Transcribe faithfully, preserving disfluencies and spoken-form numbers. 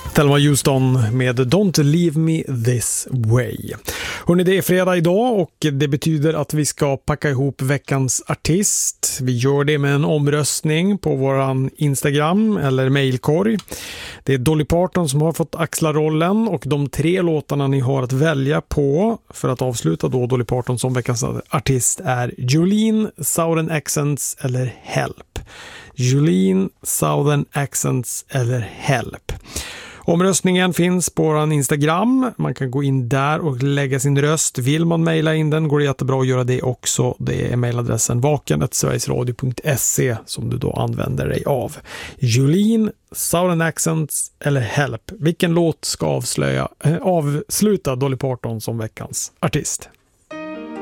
Thelma Houston med Don't Leave Me This Way. Hörrni, det är fredag idag och det betyder att vi ska packa ihop veckans artist. Vi gör det med en omröstning på våran Instagram eller mailkorg. Det är Dolly Parton som har fått axla rollen och de tre låtarna ni har att välja på för att avsluta då Dolly Parton som veckans artist är Jolene, Southern Accents eller Help. Jolene, Southern Accents eller Help. Omröstningen finns på vår Instagram. Man kan gå in där och lägga sin röst. Vill man mejla in den går det jättebra att göra det också. Det är mejladressen vaken snabel-a sverigesradio punkt se som du då använder dig av. Jolene, Southern Accents eller Help. Vilken låt ska avslöja, äh, avsluta Dolly Parton som veckans artist?